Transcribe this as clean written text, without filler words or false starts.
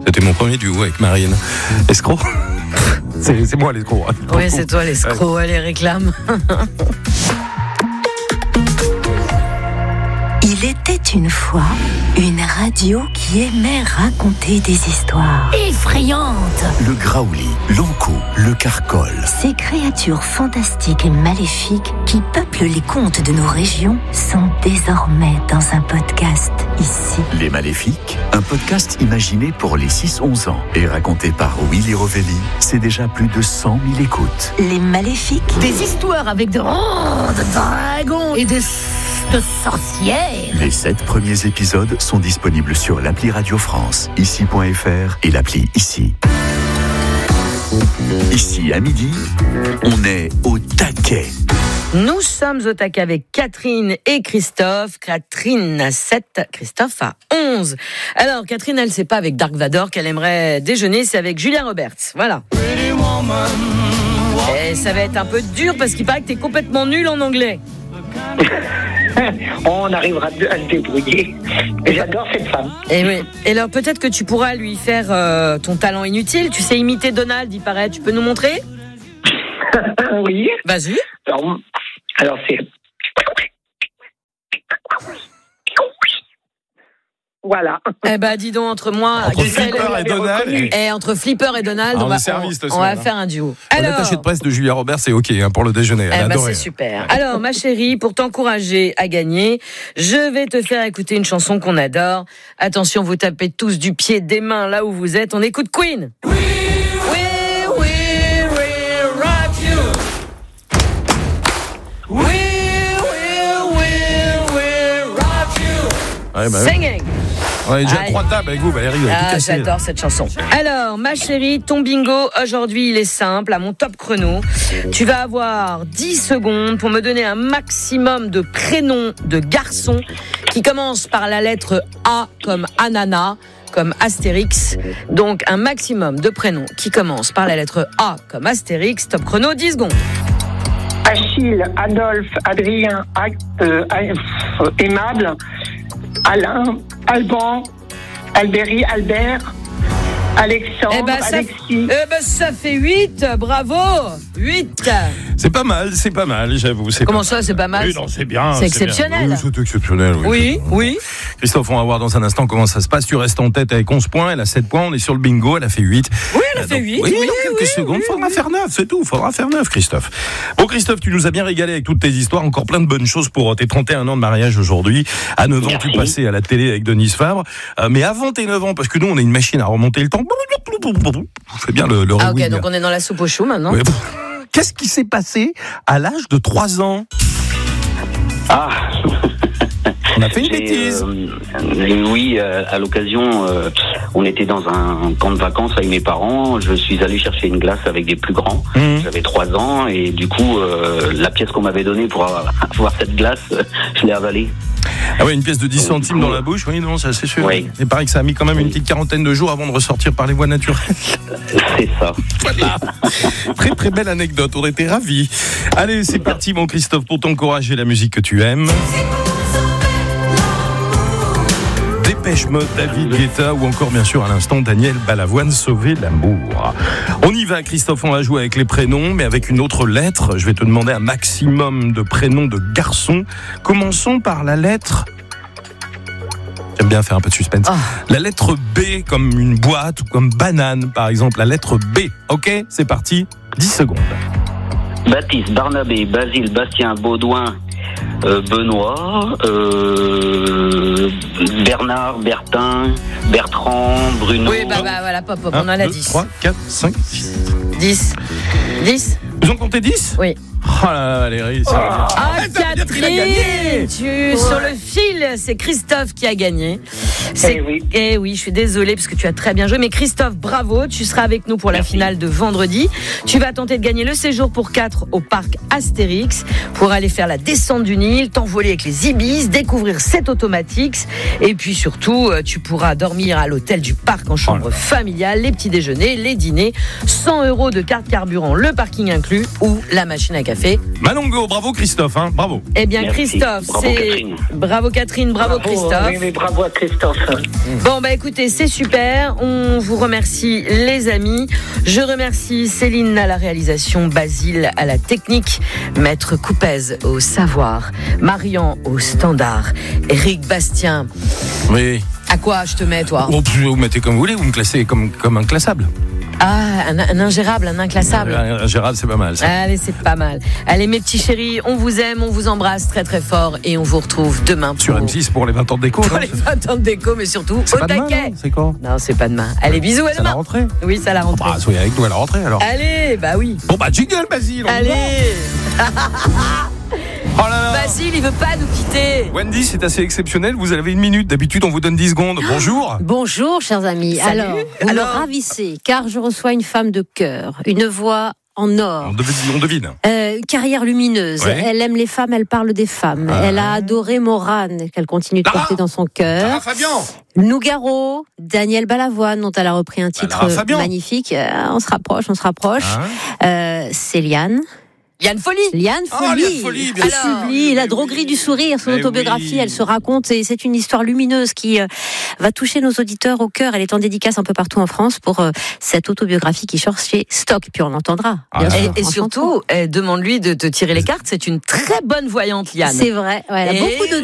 C'était mon premier duo avec Marine. Escroc. C'est moi l'escroc. Oui, c'est toi l'escroc, elle les réclame. Il était une fois une radio qui aimait raconter des histoires Effrayante. Le graouli, l'ankou, le carcol. Ces créatures fantastiques et maléfiques qui peuplent les contes de nos régions sont désormais dans un podcast ici. Les Maléfiques, un podcast imaginé pour les 6-11 ans et raconté par Willy Rovelli. C'est déjà plus de 100 000 écoutes. Les Maléfiques. Des histoires avec de dragons et de sorcières. Les 7 premiers épisodes sont disponibles sur l'appli Radio France, ici.fr et l'appli Ici. Ici, à midi, on est au taquet. Nous sommes au taquet avec Catherine et Christophe. Catherine a 7, Christophe a 11. Alors, Catherine, elle ne sait pas avec Dark Vador qu'elle aimerait déjeuner, c'est avec Julia Roberts. Voilà. Et ça va être un peu dur parce qu'il paraît que t'es complètement nul en anglais. On arrivera à se débrouiller. J'adore cette femme. Et oui. Et alors peut-être que tu pourras lui faire ton talent inutile. Tu sais imiter Donald, il paraît. Tu peux nous montrer ? Oui. Vas-y. Alors c'est... Voilà. Eh ben dis donc, entre moi... Entre Flipper et Donald... Et entre Flipper et Donald, on va faire un duo. Alors, l'attaché de presse de Julia Roberts, c'est OK pour le déjeuner. Elle c'est super. Alors, ma chérie, pour t'encourager à gagner, je vais te faire écouter une chanson qu'on adore. Attention, vous tapez tous du pied, des mains là où vous êtes. On écoute Queen. We rock you. We rock you. Ouais, Singing. On est déjà 3 tables avec vous, Valérie. J'adore cette chanson. Alors, ma chérie, ton bingo, aujourd'hui, il est simple. À mon top chrono, tu vas avoir 10 secondes pour me donner un maximum de prénoms de garçons qui commencent par la lettre A comme ananas, comme Astérix. Donc, un maximum de prénoms qui commencent par la lettre A comme Astérix. Top chrono, 10 secondes. Achille, Adolphe, Adrien, Aimable, Alain, Alban, Albéry, Albert, Alexandre, Alexis. Ça fait 8, bravo. 8. C'est pas mal, j'avoue. Comment ça, c'est pas mal ? Oui, non, c'est bien. C'est exceptionnel. Oui, c'est exceptionnel. Oui. Christophe, on va voir dans un instant comment ça se passe. Tu restes en tête avec 11 points, elle a 7 points, on est sur le bingo, elle a fait 8. Oui, elle a fait 8. Oui, dans quelques secondes, faudra faire 9, c'est tout. Faudra faire 9, Christophe. Bon, Christophe, tu nous as bien régalé avec toutes tes histoires. Encore plein de bonnes choses pour tes 31 ans de mariage aujourd'hui. À 9 ans, tu passais à la télé avec Denise Fabre. Mais avant tes 9 ans, parce que nous, on a une machine à remonter le temps. C'est bien le ok, donc on est dans la soupe au chou maintenant. Ouais. Qu'est-ce qui s'est passé à l'âge de 3 ans ? On a fait une bêtise. Oui, à l'occasion, on était dans un camp de vacances avec mes parents. Je suis allé chercher une glace avec des plus grands. J'avais 3 ans et du coup, la pièce qu'on m'avait donnée pour avoir cette glace, je l'ai avalée. Ah oui, une pièce de 10 centimes dans la bouche, oui, non, ça c'est sûr. Oui. Il paraît que ça a mis quand même une petite quarantaine de jours avant de ressortir par les voies naturelles. C'est ça. Voilà. Très très belle anecdote, on était ravis. Allez, c'est parti mon Christophe pour t'encourager la musique que tu aimes. Dépêche Mode, David Guetta ou encore bien sûr à l'instant Daniel Balavoine, Sauver l'amour. On y va Christophe, on va jouer avec les prénoms mais avec une autre lettre. Je vais te demander un maximum de prénoms de garçons. Commençons par la lettre... J'aime bien faire un peu de suspense. La lettre B comme une boîte ou comme banane par exemple. La lettre B, ok, c'est parti, 10 secondes. Baptiste, Barnabé, Basile, Bastien, Baudouin, Benoît, Bernard, Bertin, Bertrand, Bruno. Oui, voilà, pop, on en a 10. 3, 4, 5, 6. 10. Vous en comptez 10 ? Oui. Oh là là, Valérie, Catherine, sur le fil, c'est Christophe qui a gagné. Eh oui, je suis désolée parce que tu as très bien joué. Mais Christophe, bravo, tu seras avec nous pour la finale de vendredi. Tu vas tenter de gagner le séjour pour 4 au parc Astérix pour aller faire la descente du Nil, t'envoler avec les Ibis, découvrir 7 automatiques. Et puis surtout, tu pourras dormir à l'hôtel du parc en chambre familiale, les petits déjeuners, les dîners, 100 € de carte carburant, le parking inclus ou la machine à café. Malongo, bravo Christophe, bravo. Eh bien Merci. Christophe, bravo Catherine. Bravo Catherine, bravo Christophe. Oui, mais bravo à Christophe. chance. Bon, écoutez, c'est super. On vous remercie, les amis. Je remercie Céline à la réalisation, Basile à la technique, Maître Coupez au savoir, Marian au standard, Eric Bastien. Oui. À quoi je te mets, toi ? Vous mettez comme vous voulez, vous me classez comme inclassable. Ah, un ingérable, un inclassable. Ingérable, c'est pas mal, ça. Allez, c'est pas mal. Allez, mes petits chéris, on vous aime, on vous embrasse très très fort et on vous retrouve demain sur M6 pour les 20 ans de déco. Pour les 20 ans de déco, mais surtout c'est au pas taquet. Demain, c'est quand ? Non, c'est pas demain. Allez, bisous à demain. C'est la rentrée. Oui, c'est à la rentrée. Soyez avec nous à la rentrée alors. Allez, oui. Bon, jingle, Basile. Allez. Oh là là. Basile, il veut pas nous quitter. Wendy, c'est assez exceptionnel. Vous avez 1 minute. D'habitude, on vous donne 10 secondes. Bonjour. Bonjour, chers amis. Salut. Vous me ravissez, car je reçois une femme de cœur, une voix en or. On devine. Carrière lumineuse. Ouais. Elle aime les femmes, elle parle des femmes. Elle a adoré Morane, qu'elle continue de porter dans son cœur. Fabian. Nougaro, Daniel Balavoine, dont elle a repris un titre magnifique. On se rapproche. C'est Liane. Liane Folly. Liane Folly, bien sûr. La droguerie du sourire, son autobiographie, elle se raconte et c'est une histoire lumineuse qui va toucher nos auditeurs au cœur. Elle est en dédicace un peu partout en France pour cette autobiographie qui sort chez Stock. Puis on l'entendra. Et surtout, demande-lui de te tirer les cartes. C'est une très bonne voyante, Liane. C'est vrai. Elle a beaucoup de